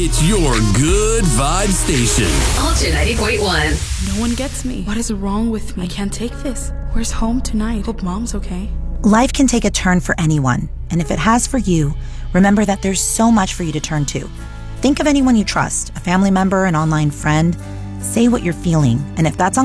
It's your good vibe station. Ultra 90.1. No one gets me. What is wrong with me? I can't take this. Where's home tonight? Hope mom's okay. Life can take a turn for anyone, and if it has for you, remember that there's so much for you to turn to. Think of anyone you trust, a family member, an online friend. Say what you're feeling, and if that's